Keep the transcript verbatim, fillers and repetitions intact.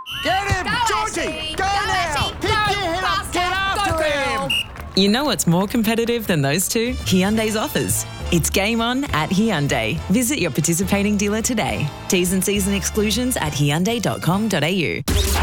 Get him! Go, Georgie! Ashley! Go, Go, now! Ashley! Pick Go, your head up! faster! Get after Go, him! girl! You know what's more competitive than those two? Hyundai's offers. It's game on at Hyundai. Visit your participating dealer today. T's and C's and exclusions at hyundai dot com dot a u.